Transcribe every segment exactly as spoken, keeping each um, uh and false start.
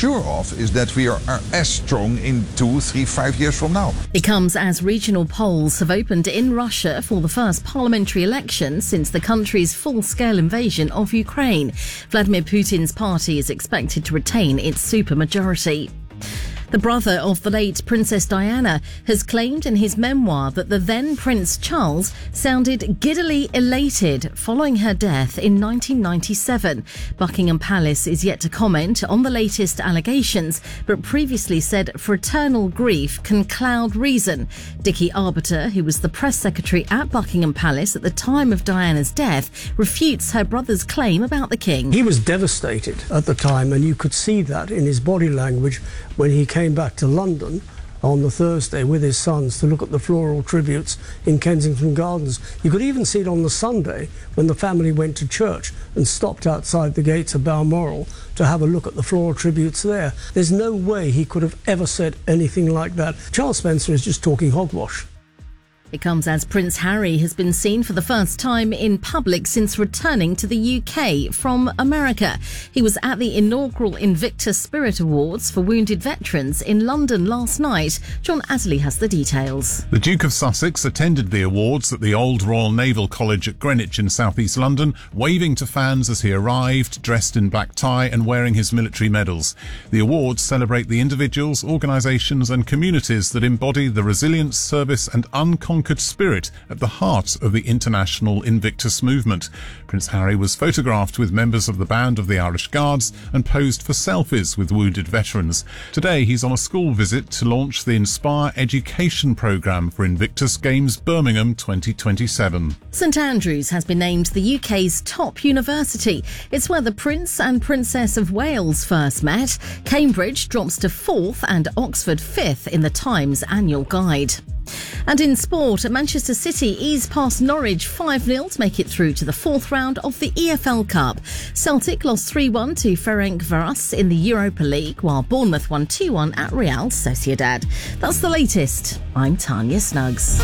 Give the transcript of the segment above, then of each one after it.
sure of is that we are, are as strong in two, three, five years from now. It comes as regional polls have opened in Russia for the first parliamentary election since the country's full-scale invasion of Ukraine. Vladimir Putin's party is expected to retain its supermajority. The brother of the late Princess Diana has claimed in his memoir that the then Prince Charles sounded giddily elated following her death in nineteen ninety-seven. Buckingham Palace is yet to comment on the latest allegations, but previously said fraternal grief can cloud reason. Dickie Arbiter, who was the press secretary at Buckingham Palace at the time of Diana's death, refutes her brother's claim about the king. He was devastated at the time, and you could see that in his body language when he came back to London on the Thursday with his sons to look at the floral tributes in Kensington Gardens. You could even see it on the Sunday when the family went to church and stopped outside the gates of Balmoral to have a look at the floral tributes there. There's no way he could have ever said anything like that. Charles Spencer is just talking hogwash. It comes as Prince Harry has been seen for the first time in public since returning to the U K from America. He was at the inaugural Invictus Spirit Awards for wounded veterans in London last night. John Asley has the details. The Duke of Sussex attended the awards at the Old Royal Naval College at Greenwich in South East London, waving to fans as he arrived, dressed in black tie and wearing his military medals. The awards celebrate the individuals, organisations and communities that embody the resilience, service and unconquered spirit at the heart of the international Invictus movement. Prince Harry was photographed with members of the Band of the Irish Guards and posed for selfies with wounded veterans. Today he's on a school visit to launch the Inspire Education programme for Invictus Games Birmingham twenty twenty-seven. St Andrews has been named the U K's top university. It's where the Prince and Princess of Wales first met. Cambridge drops to fourth and Oxford fifth in the Times annual guide. And in sport, Manchester City eased past Norwich five nil to make it through to the fourth round of the E F L Cup. Celtic lost three one to Ferencváros in the Europa League, while Bournemouth won two one at Real Sociedad. That's the latest. I'm Tanya Snuggs.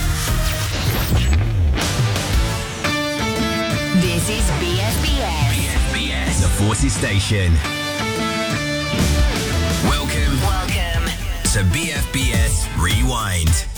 This is B F B S. B F B S, the Forces Station. Welcome, Welcome to B F B S Rewind.